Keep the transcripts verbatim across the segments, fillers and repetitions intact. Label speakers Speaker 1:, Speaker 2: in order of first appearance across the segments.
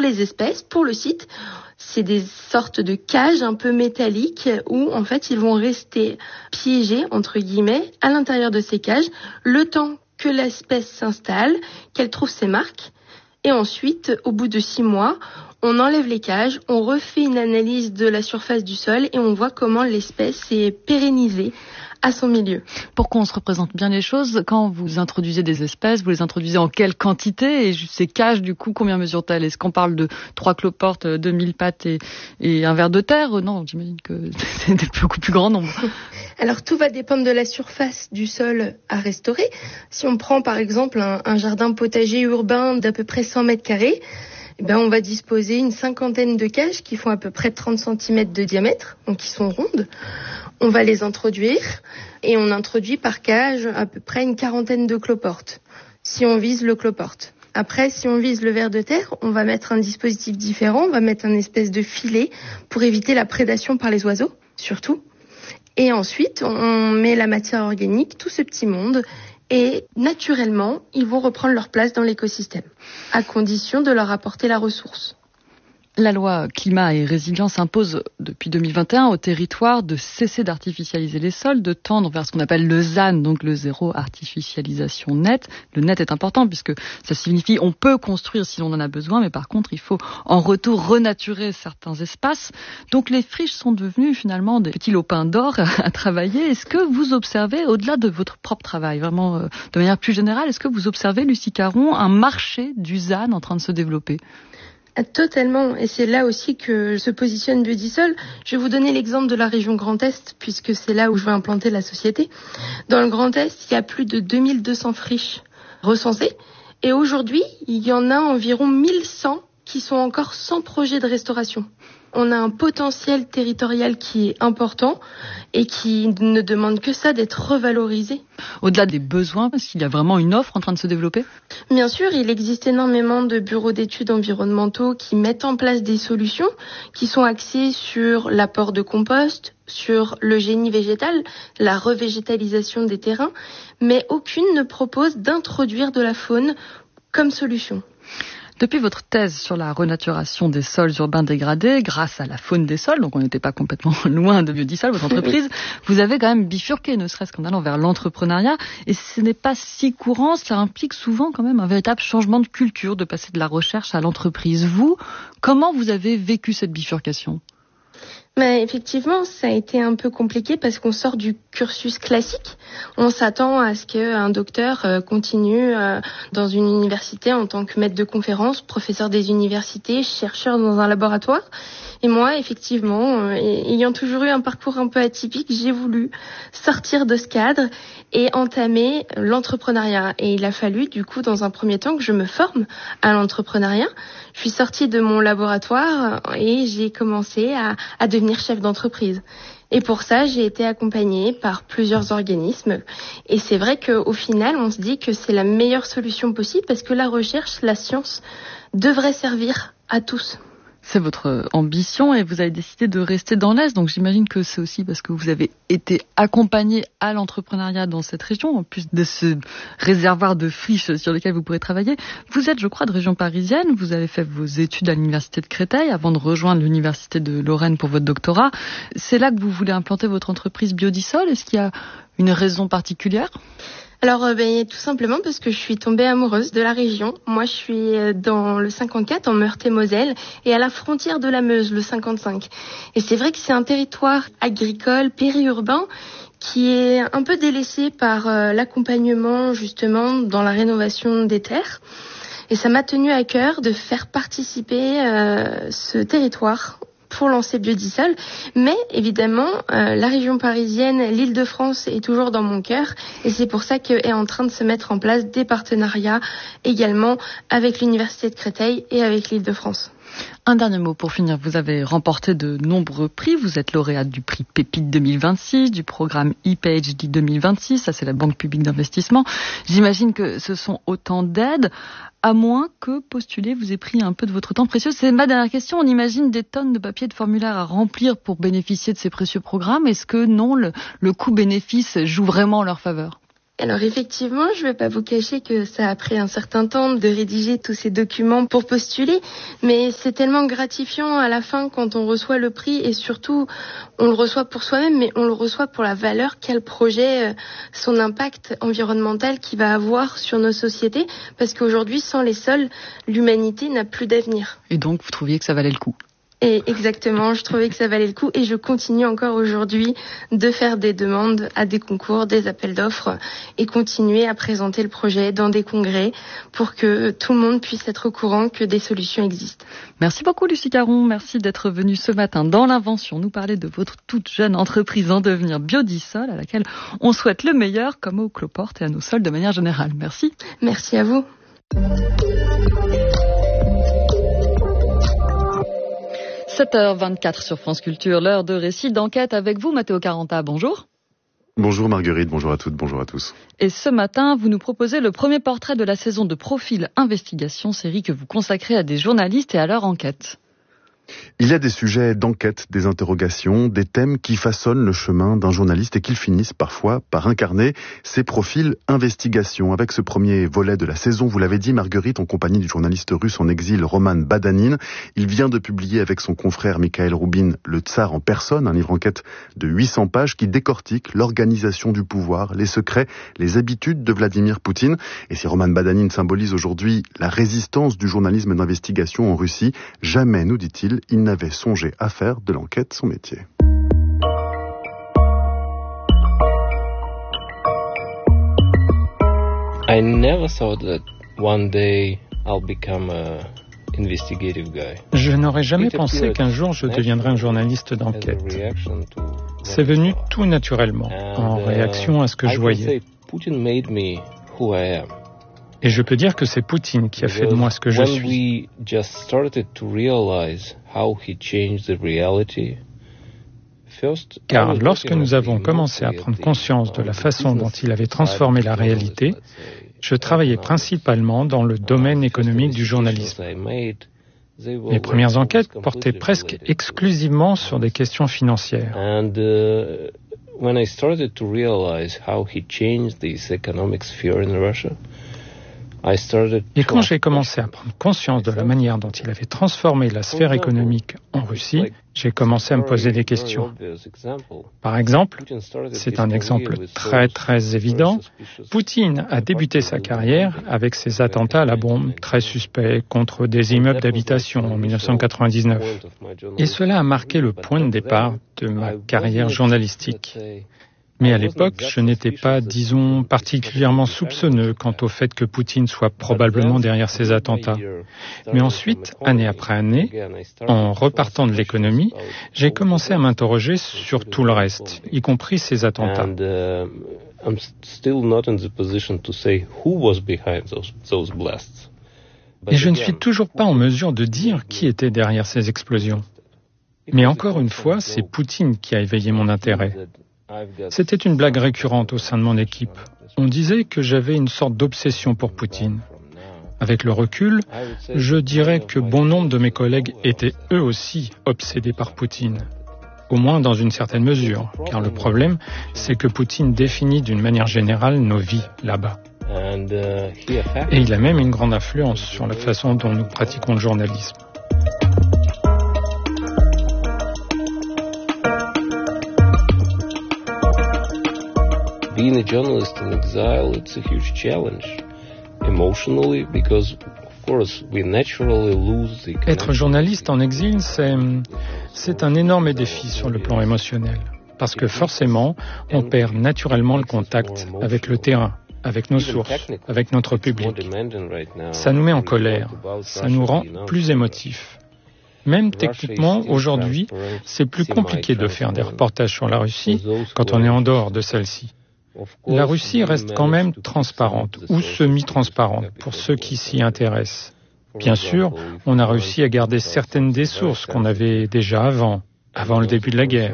Speaker 1: les espèces, pour le site. C'est des sortes de cages un peu métalliques où en fait ils vont rester piégés entre guillemets à l'intérieur de ces cages le temps que l'espèce s'installe, qu'elle trouve ses marques. Et ensuite, au bout de six mois, on enlève les cages, on refait une analyse de la surface du sol et on voit comment l'espèce est pérennisée à son milieu.
Speaker 2: Pour qu'on se représente bien les choses, quand vous introduisez des espèces, vous les introduisez en quelle quantité? Et ces cages, du coup, combien mesurent-elles? Est-ce qu'on parle de trois cloportes, deux mille pattes et, et un ver de terre? Non, j'imagine que c'est des beaucoup plus grands nombres.
Speaker 1: Alors, tout va dépendre de la surface du sol à restaurer. Si on prend, par exemple, un, un jardin potager urbain d'à peu près cent mètres carrés, eh ben, on va disposer une cinquantaine de cages qui font à peu près trente centimètres de diamètre, donc qui sont rondes. On va les introduire et on introduit par cage à peu près une quarantaine de cloportes, si on vise le cloporte. Après, si on vise le ver de terre, on va mettre un dispositif différent, on va mettre un espèce de filet pour éviter la prédation par les oiseaux, surtout. Et ensuite, on met la matière organique, tout ce petit monde, et naturellement, ils vont reprendre leur place dans l'écosystème, à condition de leur apporter la ressource.
Speaker 2: La loi climat et résilience impose depuis deux mille vingt et un au territoire de cesser d'artificialiser les sols, de tendre vers ce qu'on appelle le Z A N, donc le zéro artificialisation net. Le net est important puisque ça signifie on peut construire si l'on en a besoin, mais par contre il faut en retour renaturer certains espaces. Donc les friches sont devenues finalement des petits lopins d'or à travailler. Est-ce que vous observez, au-delà de votre propre travail, vraiment euh, de manière plus générale, est-ce que vous observez, Lucie Caron, un marché du Z A N en train de se développer ?
Speaker 1: Totalement, et c'est là aussi que se positionne Biodisol. Je vais vous donner l'exemple de la région Grand Est, puisque c'est là où je vais implanter la société. Dans le Grand Est, il y a plus de deux mille deux cents friches recensées, et aujourd'hui, il y en a environ mille cent qui sont encore sans projet de restauration. On a un potentiel territorial qui est important et qui ne demande que ça, d'être revalorisé.
Speaker 2: Au-delà des besoins, est-ce qu'il y a vraiment une offre en train de se développer ?
Speaker 1: Bien sûr, il existe énormément de bureaux d'études environnementaux qui mettent en place des solutions qui sont axées sur l'apport de compost, sur le génie végétal, la revégétalisation des terrains, mais aucune ne propose d'introduire de la faune comme solution.
Speaker 2: Depuis votre thèse sur la renaturation des sols urbains dégradés grâce à la faune des sols, donc on n'était pas complètement loin de Biodisol, votre entreprise, vous avez quand même bifurqué, ne serait-ce qu'en allant vers l'entrepreneuriat, et ce n'est pas si courant, cela implique souvent quand même un véritable changement de culture, de passer de la recherche à l'entreprise. Vous, comment vous avez vécu cette bifurcation ?
Speaker 1: Mais effectivement, ça a été un peu compliqué parce qu'on sort du cursus classique. On s'attend à ce qu'un docteur continue dans une université en tant que maître de conférence, professeur des universités, chercheur dans un laboratoire. Et moi, effectivement, ayant toujours eu un parcours un peu atypique, j'ai voulu sortir de ce cadre et entamer l'entrepreneuriat. Et il a fallu, du coup, dans un premier temps, que je me forme à l'entrepreneuriat. Je suis sortie de mon laboratoire et j'ai commencé à, à devenir chef d'entreprise. Et pour ça, j'ai été accompagnée par plusieurs organismes. Et c'est vrai qu'au final, on se dit que c'est la meilleure solution possible parce que la recherche, la science, devrait servir à tous.
Speaker 2: C'est votre ambition et vous avez décidé de rester dans l'Est. Donc j'imagine que c'est aussi parce que vous avez été accompagné à l'entrepreneuriat dans cette région, en plus de ce réservoir de friches sur lesquelles vous pourrez travailler. Vous êtes, je crois, de région parisienne. Vous avez fait vos études à l'université de Créteil avant de rejoindre l'université de Lorraine pour votre doctorat. C'est là que vous voulez implanter votre entreprise Biodisol. Est-ce qu'il y a une raison particulière ?
Speaker 1: Alors, euh, ben, tout simplement parce que je suis tombée amoureuse de la région. Moi, je suis dans le cinquante-quatre, en Meurthe-et-Moselle, et à la frontière de la Meuse, le cinquante-cinq. Et c'est vrai que c'est un territoire agricole, périurbain, qui est un peu délaissé par euh, l'accompagnement, justement, dans la rénovation des terres. Et ça m'a tenu à cœur de faire participer euh, ce territoire pour lancer Biodisol, mais évidemment euh, la région parisienne, l'Île-de-France est toujours dans mon cœur et c'est pour ça qu'est en train de se mettre en place des partenariats également avec l'Université de Créteil et avec l'Île-de-France.
Speaker 2: Un dernier mot pour finir. Vous avez remporté de nombreux prix. Vous êtes lauréate du prix Pépite deux mille vingt-six, du programme I P H D deux mille vingt-six. Ça, c'est la Banque publique d'investissement. J'imagine que ce sont autant d'aides, à moins que postuler vous ait pris un peu de votre temps précieux. C'est ma dernière question. On imagine des tonnes de papiers, de formulaires à remplir pour bénéficier de ces précieux programmes. Est-ce que non, le, le coût-bénéfice joue vraiment en leur faveur ?
Speaker 1: Alors effectivement, je ne vais pas vous cacher que ça a pris un certain temps de rédiger tous ces documents pour postuler, mais c'est tellement gratifiant à la fin quand on reçoit le prix et surtout on le reçoit pour soi-même, mais on le reçoit pour la valeur qu'a le projet, son impact environnemental qu'il va avoir sur nos sociétés, parce qu'aujourd'hui, sans les sols, l'humanité n'a plus d'avenir.
Speaker 2: Et donc, vous trouviez que ça valait le coup ?
Speaker 1: Et exactement, je trouvais que ça valait le coup et je continue encore aujourd'hui de faire des demandes à des concours, des appels d'offres et continuer à présenter le projet dans des congrès pour que tout le monde puisse être au courant que des solutions existent.
Speaker 2: Merci beaucoup Lucie Caron, merci d'être venue ce matin dans l'Invention nous parler de votre toute jeune entreprise en devenir Biodisol à laquelle on souhaite le meilleur comme aux cloportes et à nos sols de manière générale. Merci.
Speaker 1: Merci à vous.
Speaker 2: sept heures vingt-quatre sur France Culture, l'heure de récit d'enquête avec vous, Matteo Caranta. Bonjour.
Speaker 3: Bonjour Marguerite, bonjour à toutes, bonjour à tous.
Speaker 2: Et ce matin, vous nous proposez le premier portrait de la saison de Profil Investigation, série que vous consacrez à des journalistes et à leur enquête.
Speaker 3: Il y a des sujets d'enquête, des interrogations, des thèmes qui façonnent le chemin d'un journaliste et qui finissent parfois par incarner ces profils investigation. Avec ce premier volet de la saison, vous l'avez dit Marguerite, en compagnie du journaliste russe en exil Roman Badanin. Il vient de publier avec son confrère Mikhail Roubin Le Tsar en personne, un livre enquête de huit cents pages qui décortique l'organisation du pouvoir, les secrets, les habitudes de Vladimir Poutine. Et si Roman Badanin symbolise aujourd'hui la résistance du journalisme d'investigation en Russie, jamais, nous dit-il, il n'avait songé à faire de l'enquête son métier.
Speaker 4: I never thought that one day I'll become a investigative guy.
Speaker 5: Je n'aurais jamais pensé qu'un jour je deviendrais un journaliste d'enquête. C'est venu tout naturellement, en réaction à ce que je voyais. Et je peux dire que c'est Poutine qui a fait de moi ce que je suis. Car lorsque nous avons commencé à prendre conscience de la façon dont il avait transformé la réalité, je travaillais principalement dans le domaine économique du journalisme. Mes premières enquêtes portaient presque exclusivement sur des questions financières. Et quand j'ai commencé à prendre conscience de la manière dont il avait transformé la sphère économique en Russie, j'ai commencé à me poser des questions. Par exemple, c'est un exemple très très évident, Poutine a débuté sa carrière avec ses attentats à la bombe très suspects contre des immeubles d'habitation en dix-neuf cent quatre-vingt-dix-neuf. Et cela a marqué le point de départ de ma carrière journalistique. Mais à l'époque, je n'étais pas, disons, particulièrement soupçonneux quant au fait que Poutine soit probablement derrière ces attentats. Mais ensuite, année après année, en repartant de l'économie, j'ai commencé à m'interroger sur tout le reste, y compris ces attentats. Et je ne suis toujours pas en mesure de dire qui était derrière ces explosions. Mais encore une fois, c'est Poutine qui a éveillé mon intérêt. C'était une blague récurrente au sein de mon équipe. On disait que j'avais une sorte d'obsession pour Poutine. Avec le recul, je dirais que bon nombre de mes collègues étaient eux aussi obsédés par Poutine. Au moins dans une certaine mesure, car le problème, c'est que Poutine définit d'une manière générale nos vies là-bas. Et il a même une grande influence sur la façon dont nous pratiquons le journalisme.
Speaker 4: Being a journalist in exile, it's a huge challenge, emotionally, because of course we naturally lose the connection.
Speaker 5: Être journaliste en exil, c'est, c'est un énorme défi sur le plan émotionnel, parce que forcément, on perd naturellement le contact avec le terrain, avec nos sources, avec notre public. Ça nous met en colère, ça nous rend plus émotifs. Même techniquement, aujourd'hui, c'est plus compliqué de faire des reportages sur la Russie quand on est en dehors de celle-ci. La Russie reste quand même transparente ou semi-transparente pour ceux qui s'y intéressent. Bien sûr, on a réussi à garder certaines des sources qu'on avait déjà avant, avant le début de la guerre.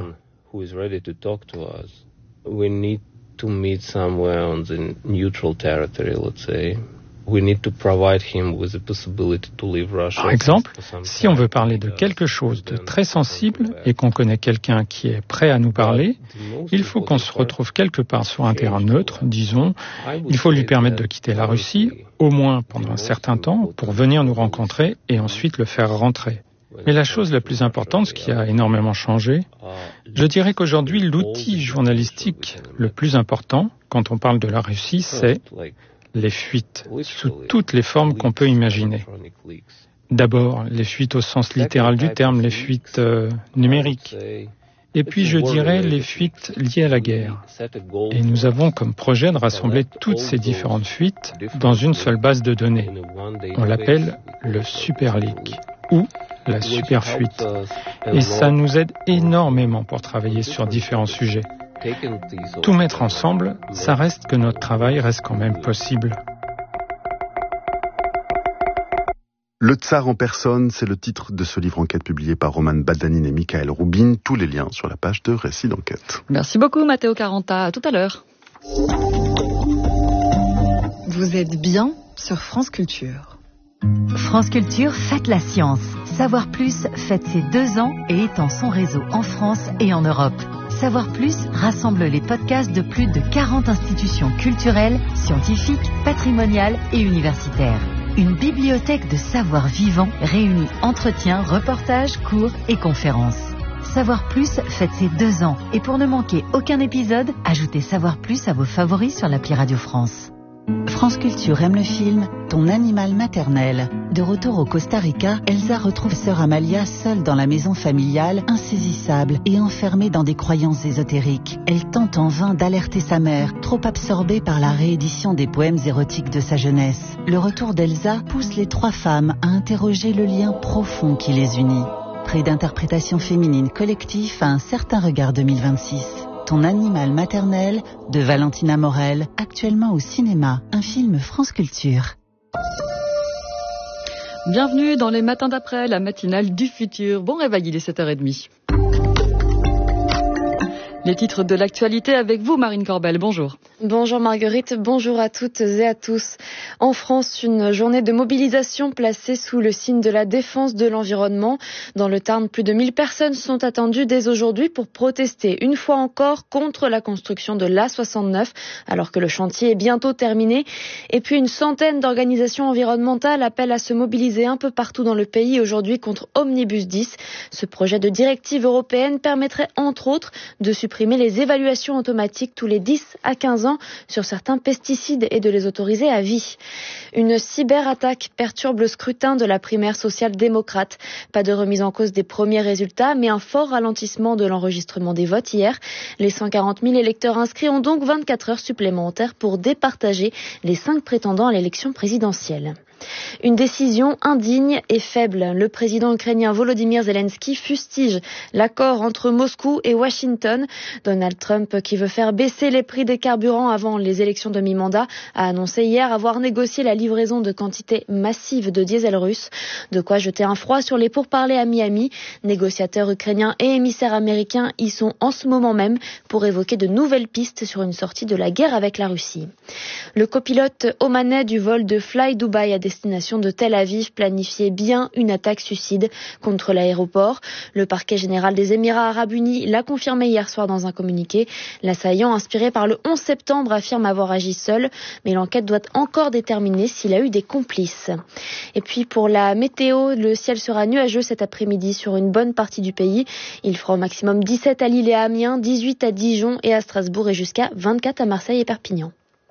Speaker 5: Par exemple, si on veut parler de quelque chose de très sensible et qu'on connaît quelqu'un qui est prêt à nous parler, il faut qu'on se retrouve quelque part sur un terrain neutre, disons. Il faut lui permettre de quitter la Russie, au moins pendant un certain temps, pour venir nous rencontrer et ensuite le faire rentrer. Mais la chose la plus importante, ce qui a énormément changé, je dirais qu'aujourd'hui, l'outil journalistique le plus important, quand on parle de la Russie, c'est les fuites, sous toutes les formes qu'on peut imaginer. D'abord, les fuites au sens littéral du terme, les fuites euh, numériques. Et puis, je dirais, les fuites liées à la guerre. Et nous avons comme projet de rassembler toutes ces différentes fuites dans une seule base de données. On l'appelle le Super Leak, ou la Super Fuite. Et ça nous aide énormément pour travailler sur différents sujets. Tout mettre ensemble, ça reste que notre travail reste quand même possible.
Speaker 3: Le Tsar en personne, c'est le titre de ce livre enquête publié par Roman Baldanin et Michael Roubin. Tous les liens sur la page de Récits d'enquête.
Speaker 2: Merci beaucoup Matteo Caranta, à tout à l'heure.
Speaker 6: Vous êtes bien sur France Culture.
Speaker 7: France Culture fête la science. Savoir Plus fête ses deux ans et étend son réseau en France et en Europe. Savoir Plus rassemble les podcasts de plus de quarante institutions culturelles, scientifiques, patrimoniales et universitaires. Une bibliothèque de savoir vivant réunit entretiens, reportages, cours et conférences. Savoir Plus fête ses deux ans et pour ne manquer aucun épisode, ajoutez Savoir Plus à vos favoris sur l'appli Radio France. France Culture aime le film Ton animal maternel. De retour au Costa Rica, Elsa retrouve sœur Amalia seule dans la maison familiale, insaisissable et enfermée dans des croyances ésotériques. Elle tente en vain d'alerter sa mère, trop absorbée par la réédition des poèmes érotiques de sa jeunesse. Le retour d'Elsa pousse les trois femmes à interroger le lien profond qui les unit. Près d'interprétations féminines collectives à un certain regard deux mille vingt-six. Ton animal maternel de Valentina Morel, actuellement au cinéma, un film France Culture.
Speaker 2: Bienvenue dans les matins d'après, la matinale du futur. Bon réveil, il est sept heures trente. Les titres de l'actualité avec vous, Marine Corbel. Bonjour.
Speaker 1: Bonjour Marguerite, bonjour à toutes et à tous. En France, une journée de mobilisation placée sous le signe de la défense de l'environnement. Dans le Tarn, plus de mille personnes sont attendues dès aujourd'hui pour protester une fois encore contre la construction de l'A soixante-neuf, alors que le chantier est bientôt terminé. Et puis une centaine d'organisations environnementales appellent à se mobiliser un peu partout dans le pays aujourd'hui contre Omnibus dix. Ce projet de directive européenne permettrait entre autres de supprimer les évaluations automatiques tous les dix à quinze ans sur certains pesticides et de les autoriser à vie. Une cyberattaque perturbe le scrutin de la primaire social-démocrate. Pas de remise en cause des premiers résultats, mais un fort ralentissement de l'enregistrement des votes hier. Les cent quarante mille électeurs inscrits ont donc vingt-quatre heures supplémentaires pour départager les cinq prétendants à l'élection présidentielle. Une décision indigne et faible. Le président ukrainien Volodymyr Zelensky fustige l'accord entre Moscou et Washington. Donald Trump, qui veut faire baisser les prix des carburants avant les élections de mi-mandat, a annoncé hier avoir négocié la livraison de quantités massives de diesel russe. De quoi jeter un froid sur les pourparlers à Miami. Négociateurs ukrainiens et émissaires américains y sont en ce moment même pour évoquer de nouvelles pistes sur une sortie de la guerre avec la Russie. Le copilote omanais du vol de Fly Dubai à destination de Tel Aviv planifiait bien une attaque suicide contre l'aéroport. Le parquet général des Émirats arabes unis l'a confirmé hier soir dans un communiqué. L'assaillant, inspiré par le onze septembre, affirme avoir agi seul, mais l'enquête doit encore déterminer s'il a eu des complices. Et puis pour la météo, le ciel sera nuageux cet après-midi sur une bonne partie du pays. Il fera au maximum dix-sept à Lille et à Amiens, dix-huit à Dijon et à Strasbourg et jusqu'à vingt-quatre à Marseille et Perpignan.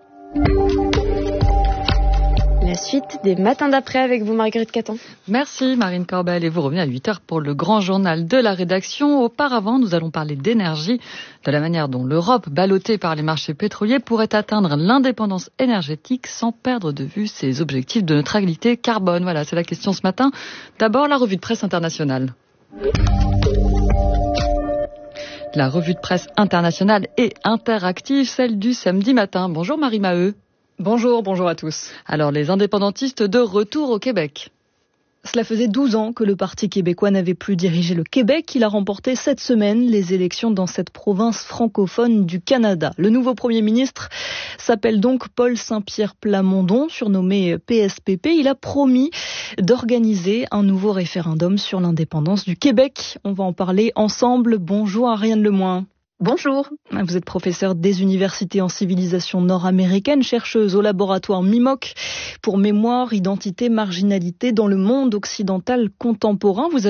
Speaker 1: La suite des matins d'après avec vous, Marguerite Caton.
Speaker 2: Merci Marine Corbel et vous revenez à huit heures pour le grand journal de la rédaction. Auparavant, nous allons parler d'énergie, de la manière dont l'Europe, ballottée par les marchés pétroliers, pourrait atteindre l'indépendance énergétique sans perdre de vue ses objectifs de neutralité carbone. Voilà, c'est la question ce matin. D'abord, la revue de presse internationale. La revue de presse internationale et interactive, celle du samedi matin. Bonjour Marie Maheu.
Speaker 8: Bonjour, bonjour à tous.
Speaker 2: Alors, les indépendantistes de retour au Québec.
Speaker 8: Cela faisait douze ans que le Parti québécois n'avait plus dirigé le Québec. Il a remporté cette semaine les élections dans cette province francophone du Canada. Le nouveau Premier ministre s'appelle donc Paul Saint-Pierre Plamondon, surnommé P S P P. Il a promis d'organiser un nouveau référendum sur l'indépendance du Québec. On va en parler ensemble. Bonjour Ariane Lemoin.
Speaker 9: Bonjour.
Speaker 8: Vous êtes professeure des universités en civilisation nord-américaine, chercheuse au laboratoire M I M O C pour mémoire, identité, marginalité dans le monde occidental contemporain. Vous